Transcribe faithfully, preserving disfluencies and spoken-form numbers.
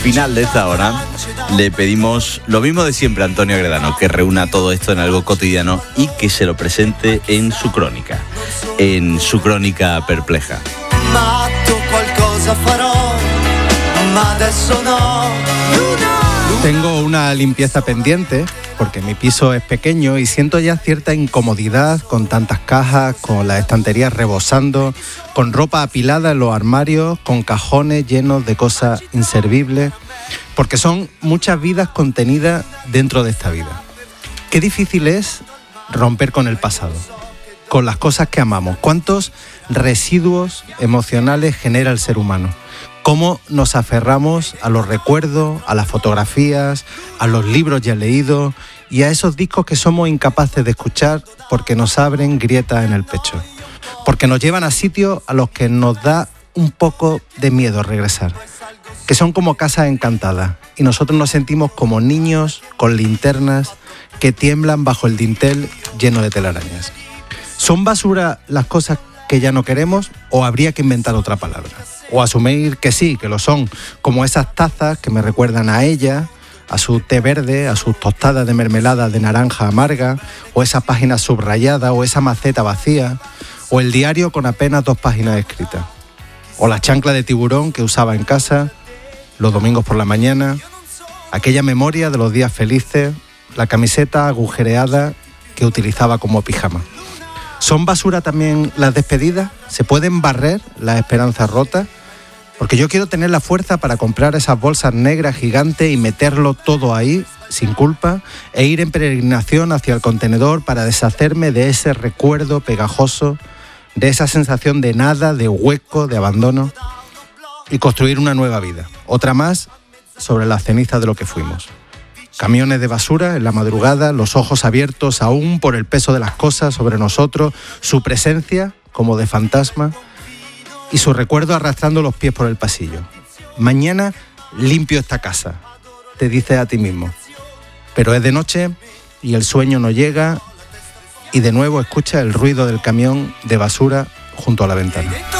final de esta hora le pedimos lo mismo de siempre a Antonio Agredano, que reúna todo esto en algo cotidiano y que se lo presente en su crónica, en su crónica perpleja. Tengo una limpieza pendiente porque mi piso es pequeño y siento ya cierta incomodidad con tantas cajas, con las estanterías rebosando, con ropa apilada en los armarios, con cajones llenos de cosas inservibles, porque son muchas vidas contenidas dentro de esta vida. Qué difícil es romper con el pasado, con las cosas que amamos. ¿Cuántos residuos emocionales genera el ser humano? Cómo nos aferramos a los recuerdos, a las fotografías, a los libros ya leídos y a esos discos que somos incapaces de escuchar porque nos abren grietas en el pecho, porque nos llevan a sitios a los que nos da un poco de miedo regresar, que son como casas encantadas y nosotros nos sentimos como niños con linternas que tiemblan bajo el dintel lleno de telarañas. ¿Son basura las cosas que ya no queremos o habría que inventar otra palabra? O asumir que sí, que lo son, como esas tazas que me recuerdan a ella, a su té verde, a sus tostadas de mermelada de naranja amarga, o esa página subrayada, o esa maceta vacía, o el diario con apenas dos páginas escritas, o la chancla de tiburón que usaba en casa, los domingos por la mañana, aquella memoria de los días felices, la camiseta agujereada que utilizaba como pijama. ¿Son basura también las despedidas? ¿Se pueden barrer las esperanzas rotas? Porque yo quiero tener la fuerza para comprar esas bolsas negras gigantes y meterlo todo ahí, sin culpa, e ir en peregrinación hacia el contenedor para deshacerme de ese recuerdo pegajoso, de esa sensación de nada, de hueco, de abandono, y construir una nueva vida. Otra más sobre las cenizas de lo que fuimos. Camiones de basura en la madrugada, los ojos abiertos aún por el peso de las cosas sobre nosotros, su presencia como de fantasma y su recuerdo arrastrando los pies por el pasillo. Mañana limpio esta casa, te dices a ti mismo. Pero es de noche y el sueño no llega y de nuevo escucha el ruido del camión de basura junto a la ventana.